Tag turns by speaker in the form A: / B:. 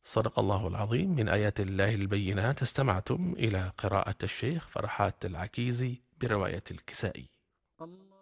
A: صدق الله العظيم. من آيات الله البينات. استمعتم إلى قراءة الشيخ فرحات العكيزي برواية الكسائي.
B: الله.